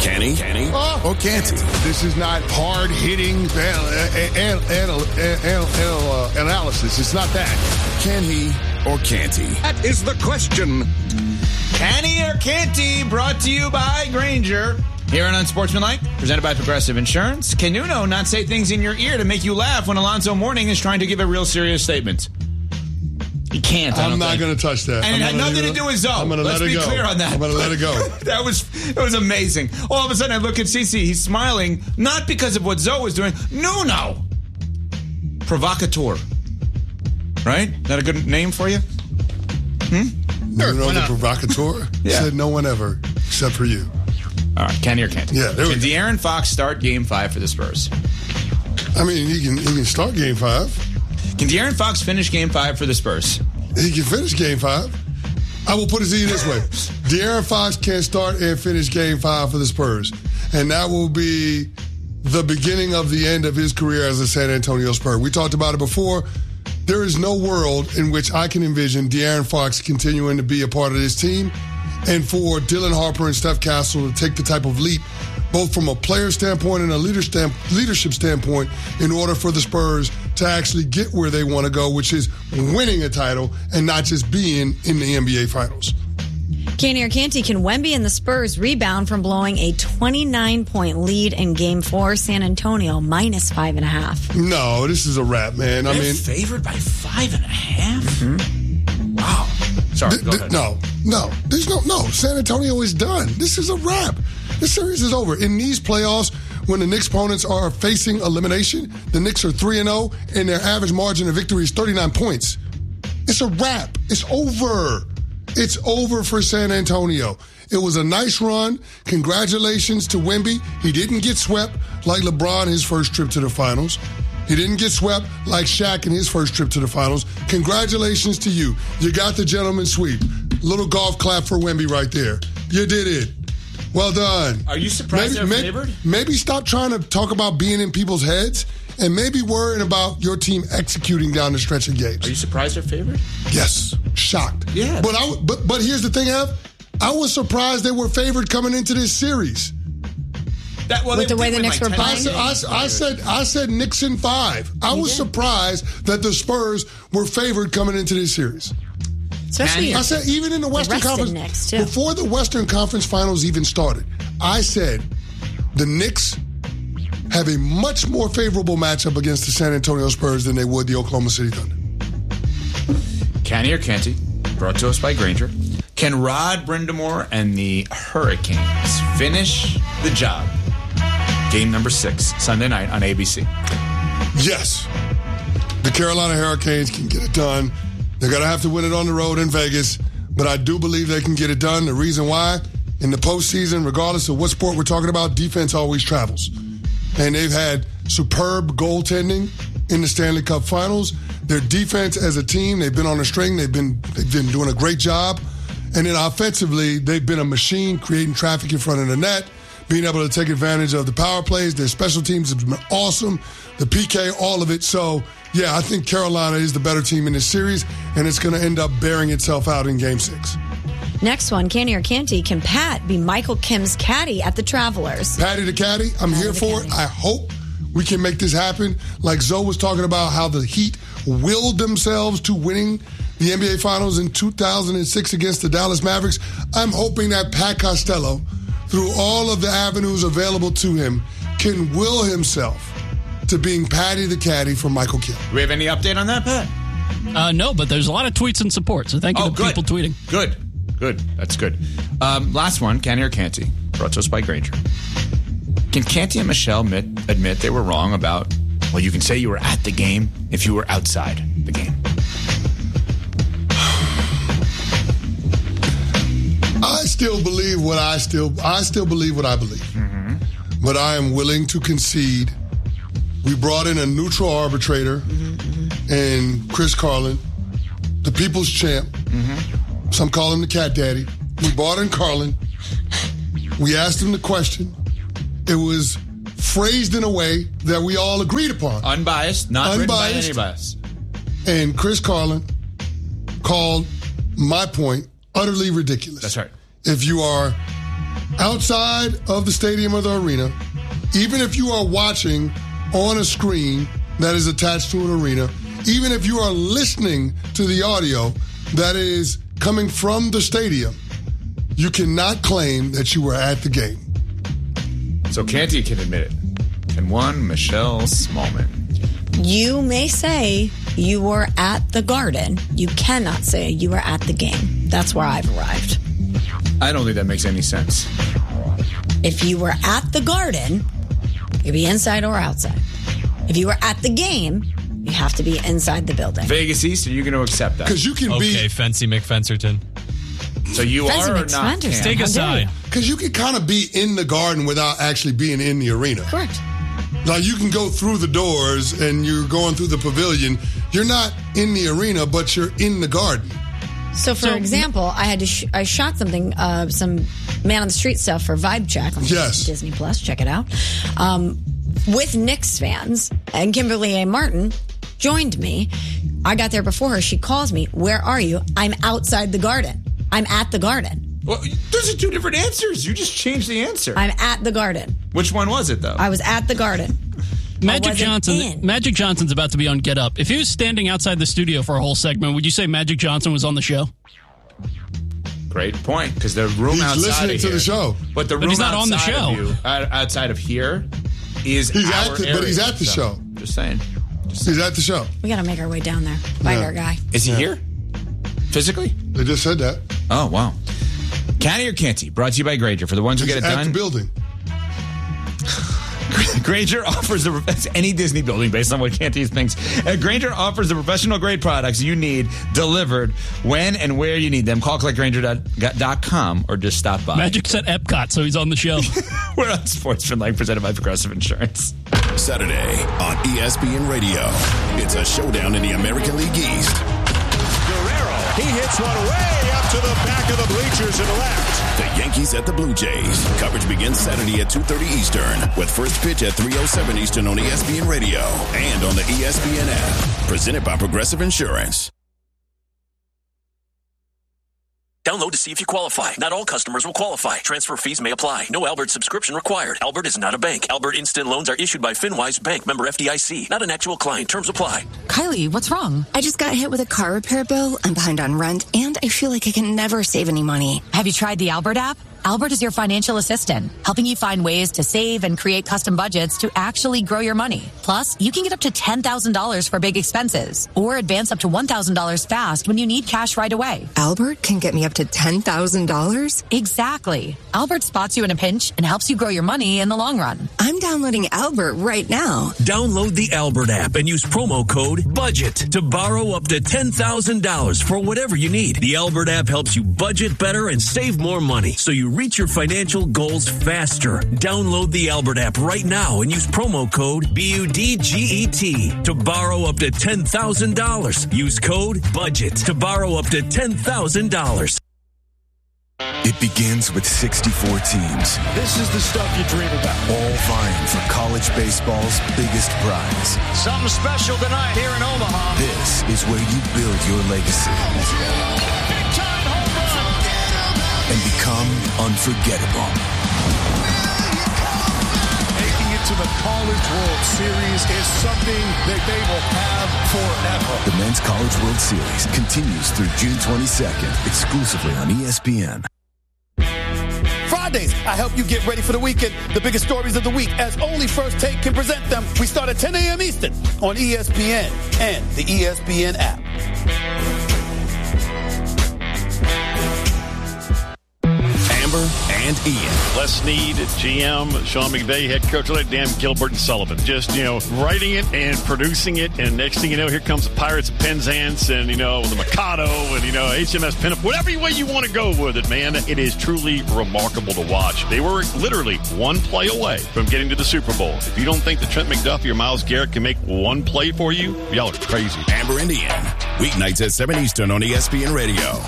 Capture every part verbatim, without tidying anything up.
Can he? Can he? Oh. Or can't he? This is not hard-hitting anal- anal- anal- anal- uh, analysis. It's not that. Can he or can't he? That is the question. Can he or can't he? Brought to you by Grainger. Here on Unsportsmanlike, presented by Progressive Insurance. Can Nuno not say things in your ear to make you laugh when Alonzo Mourning is trying to give a real serious statement? He can't. I I'm not think. going to touch that. And I'm it had nothing to do with Zoe. I'm going to Let's let it be go. clear on that. I'm going to let it go. that was that was amazing. All of a sudden, I look at Cece. He's smiling, not because of what Zoe was doing. No, no. Provocateur. Right? Is that a good name for you? Hmm? You know the provocateur? Yeah. Said no one ever, except for you. All right, can he or can't he? Yeah, there we Can go. De'Aaron Fox start Game Five for the Spurs? I mean, he can he can start Game Five. Can De'Aaron Fox finish Game Five for the Spurs? He can finish Game Five. I will put it to you this way: De'Aaron Fox can start and finish Game Five for the Spurs, and that will be the beginning of the end of his career as a San Antonio Spur. We talked about it before. There is no world in which I can envision De'Aaron Fox continuing to be a part of this team, and for Dylan Harper and Steph Castle to take the type of leap, both from a player standpoint and a leadership standpoint, in order for the Spurs to actually get where they want to go, which is winning a title and not just being in the N B A Finals. Can he or can't he? Can Wemby and the Spurs rebound from blowing a twenty-nine point lead in Game Four? San Antonio minus five and a half. No, this is a wrap, man. I They're mean, favored by five and a half. Mm-hmm. Wow. Sorry. th- go th- ahead. no, no, there's no, no. San Antonio is done. This is a wrap. This series is over. In these playoffs, when the Knicks opponents are facing elimination, the Knicks are three and zero, and their average margin of victory is thirty-nine points. It's a wrap. It's over. It's over for San Antonio. It was a nice run. Congratulations to Wemby. He didn't get swept like LeBron his first trip to the finals. He didn't get swept like Shaq in his first trip to the finals. Congratulations to you. You got the gentleman's sweep. Little golf clap for Wemby right there. You did it. Well done. Are you surprised maybe, they're maybe, favored? Maybe stop trying to talk about being in people's heads and maybe worrying about your team executing down the stretch of games. Are you surprised they're favored? Yes, shocked. Yeah. But I but but here's the thing, Ev. I was surprised they were favored coming into this series. That, well, With they the way did the win Knicks like were ten I playing? said I, I said I said Knicks in five. I You was did. surprised that the Spurs were favored coming into this series. Especially I said even in the Western rested Conference Knicks, too. before the Western Conference Finals even started, I said the Knicks have a much more favorable matchup against the San Antonio Spurs than they would the Oklahoma City Thunder. Can he or can't he? Brought to us by Grainger. Can Rod Brindamore and the Hurricanes finish the job? Game number six, Sunday night on A B C. Yes. The Carolina Hurricanes can get it done. They're going to have to win it on the road in Vegas, but I do believe they can get it done. The reason why, in the postseason, regardless of what sport we're talking about, defense always travels. And they've had superb goaltending in the Stanley Cup Finals. Their defense as a team, they've been on a string. They've been they've been doing a great job. And then offensively, they've been a machine creating traffic in front of the net, being able to take advantage of the power plays. Their special teams have been awesome. The P K, all of it. So, yeah, I think Carolina is the better team in this series, and it's going to end up bearing itself out in Game six. Next one, can he or can't he? Can Pat be Michael Kim's caddy at the Travelers? Patty the Caddy, I'm Patty here the for Caddy. it. I hope we can make this happen. Like Zoe was talking about how the Heat willed themselves to winning the N B A Finals in two thousand six against the Dallas Mavericks. I'm hoping that Pat Costello, through all of the avenues available to him, can will himself to being Patty the Caddy for Michael Kim. Do we have any update on that, Pat? Uh, no, but there's a lot of tweets in support, so thank you Oh, to good. people tweeting. Good. Good. That's good. Um, last one, can he or can't he? Brought to us by Grainger. Can Canty and Michelle admit, admit they were wrong about, well, you can say you were at the game if you were outside the game? I still believe what I still I still believe what I believe. Mm-hmm. But I am willing to concede. We brought in a neutral arbitrator Mm-hmm, and Chris Carlin, the people's champ. Mm-hmm. Some call him the cat daddy. We brought in Carlin. We asked him the question. It was phrased in a way that we all agreed upon. Unbiased, not written by Unbiased. any bias. And Chris Carlin called my point utterly ridiculous. That's right. If you are outside of the stadium or the arena, even if you are watching on a screen that is attached to an arena, even if you are listening to the audio that is coming from the stadium, you cannot claim that you were at the game. So Canty can admit it. And one Michelle Smallman. You may say you were at the Garden. You cannot say you were at the game. That's where I've arrived. I don't think that makes any sense. If you were at the Garden, you'd be inside or outside. If you were at the game, you have to be inside the building. Vegas East, are you going to accept that? Because you can be... Okay, Fancy McFencerton. So you Fancy are or not? McFencerton. Take a How dare side. you? Because you can kind of be in the Garden without actually being in the arena. Correct. Like, you can go through the doors and you're going through the pavilion. You're not in the arena, but you're in the Garden. So, for So- example, I had to sh- I shot something, uh, some man on the street stuff for Vibe Check on Yes. Disney Plus. Check it out. Um, with Knicks fans, and Kimberly A. Martin joined me. I got there before her. She calls me. Where are you? I'm outside the Garden. I'm at the Garden. Well, those are two different answers. You just changed the answer. I'm at the Garden. Which one was it, though? I was at the Garden. Magic wasn't Johnson. in. Magic Johnson's about to be on Get Up. If he was standing outside the studio for a whole segment, would you say Magic Johnson was on the show? Great point, because the room He's outside listening of to here, the show. But the But room he's not on the outside show. Of you, uh, outside of here is He's our at the- but area, he's at the so, show. Just saying. He's at the show. We got to make our way down there. Bye, Yeah. our guy. Is he here? Physically? They just said that. Oh, wow. Canty or Canty, brought to you by Granger. For the ones who He's get it at done, the building. Granger offers the it's any Disney building based on what Canty thinks. Uh, Granger offers the professional grade products you need delivered when and where you need them. Call collect granger dot com or just stop by. Magic's at Epcot, so he's on the show. We're on Sportsman Like, presented by Progressive Insurance. Saturday on E S P N Radio. It's a showdown in the American League East. Guerrero, he hits one way up to the back of the bleachers and left. The Yankees at the Blue Jays. Coverage begins Saturday at two thirty Eastern with first pitch at three oh seven Eastern on E S P N Radio and on the E S P N app. Presented by Progressive Insurance. Download to see if you qualify. Not all customers will qualify. Transfer fees may apply. No Albert subscription required. Albert is not a bank. Albert Instant Loans are issued by FinWise Bank, member F D I C. Not an actual client. Terms apply. Kylie, what's wrong? I just got hit with a car repair bill. I'm behind on rent, and I feel like I can never save any money. Have you tried the Albert app? Albert is your financial assistant, helping you find ways to save and create custom budgets to actually grow your money. Plus, you can get up to ten thousand dollars for big expenses or advance up to one thousand dollars fast when you need cash right away. Albert can get me up to ten thousand dollars? Exactly. Albert spots you in a pinch and helps you grow your money in the long run. I'm downloading Albert right now. Download the Albert app and use promo code BUDGET to borrow up to ten thousand dollars for whatever you need. The Albert app helps you budget better and save more money so you reach your financial goals faster. Download the Albert app right now and use promo code B U D G E T to borrow up to ten thousand dollars. Use code BUDGET to borrow up to ten thousand dollars. It begins with sixty-four teams. This is the stuff you dream about. All vying for college baseball's biggest prize. Something special tonight here in Omaha. This is where you build your legacy Big time home run. and become unforgettable. Making it to the College World Series is something that they will have forever. The Men's College World Series continues through June twenty-second, exclusively on E S P N. Fridays, I help you get ready for the weekend. The biggest stories of the week, as only First Take can present them. We start at ten a.m. Eastern on E S P N and the E S P N app. Amber and Ian. Les Snead, G M, Sean McVay, head coach, Dan Gilbert and Sullivan. Just, you know, writing it and producing it. And next thing you know, here comes the Pirates of Penzance and, you know, the Mikado and, you know, H M S Pinup. Whatever way you want to go with it, man. It is truly remarkable to watch. They were literally one play away from getting to the Super Bowl. If you don't think that Trent McDuffie or Myles Garrett can make one play for you, y'all are crazy. Amber and Ian. Weeknights at seven Eastern on E S P N Radio.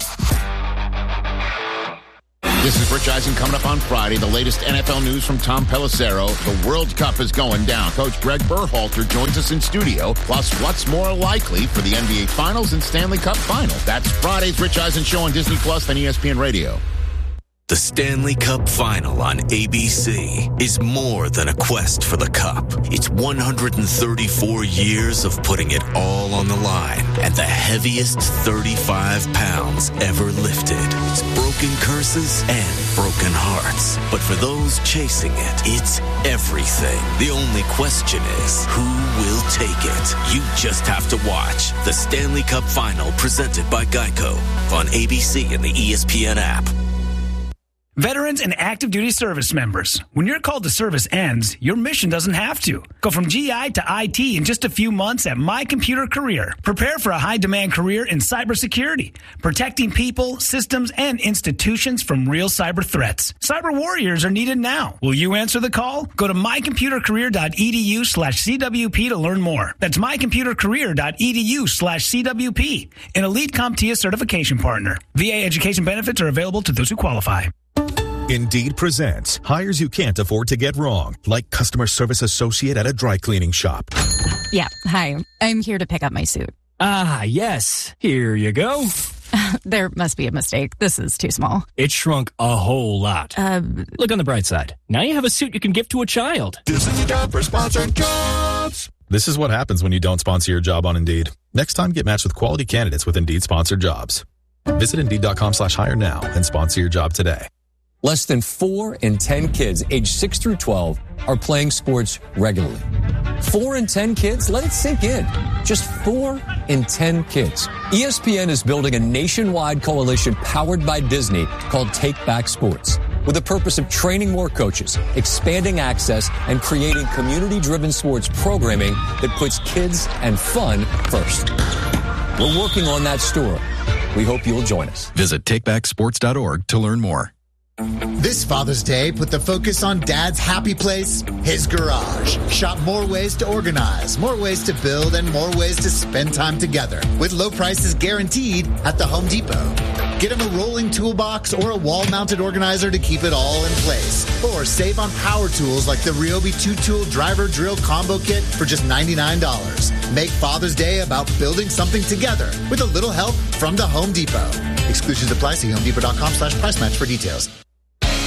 This is Rich Eisen coming up on Friday. The latest N F L news from Tom Pelissero. The World Cup is going down. Coach Greg Berhalter joins us in studio. Plus, what's more likely for the N B A Finals and Stanley Cup Final? That's Friday's Rich Eisen Show on Disney Plus and E S P N Radio. The Stanley Cup Final on A B C is more than a quest for the cup. It's one hundred thirty-four years of putting it all on the line and the heaviest thirty-five pounds ever lifted. It's broken curses and broken hearts. But for those chasing it, it's everything. The only question is, who will take it? You just have to watch the Stanley Cup Final presented by Geico on A B C and the E S P N app. Veterans and active duty service members, when your call to service ends, your mission doesn't have to. Go from G I to I T in just a few months at My Computer Career. Prepare for a high-demand career in cybersecurity, protecting people, systems, and institutions from real cyber threats. Cyber warriors are needed now. Will you answer the call? Go to mycomputercareer.edu slash CWP to learn more. That's mycomputercareer.edu slash CWP, an elite CompTIA certification partner. V A education benefits are available to those who qualify. Indeed presents hires you can't afford to get wrong, like customer service associate at a dry cleaning shop. Yeah, hi. I'm here to pick up my suit. Ah, yes. Here you go. There must be a mistake. This is too small. It shrunk a whole lot. Uh, Look on the bright side. Now you have a suit you can give to a child. This is your job for sponsored jobs. This is what happens when you don't sponsor your job on Indeed. Next time, get matched with quality candidates with Indeed sponsored jobs. Visit Indeed.com slash hire now and sponsor your job today. Less than four in ten kids aged six through twelve are playing sports regularly. Four in ten kids? Let it sink in. Just four in ten kids. E S P N is building a nationwide coalition powered by Disney called Take Back Sports, with the purpose of training more coaches, expanding access, and creating community-driven sports programming that puts kids and fun first. We're working on that story. We hope you'll join us. Visit take back sports dot org to learn more. This Father's Day, put the focus on Dad's happy place, his garage. Shop more ways to organize, more ways to build, and more ways to spend time together. With low prices guaranteed at the Home Depot. Get him a rolling toolbox or a wall-mounted organizer to keep it all in place. Or save on power tools like the Ryobi two-tool driver drill combo kit for just ninety-nine dollars. Make Father's Day about building something together with a little help from the Home Depot. Exclusions apply. See homedepot.com slash price match for details.